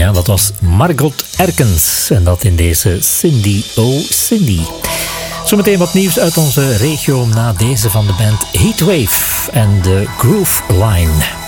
Ja, dat was Margot Erkens. En dat in deze Cindy Oh Cindy. Zometeen wat nieuws uit onze regio na deze van de band Heatwave en de Groove Line.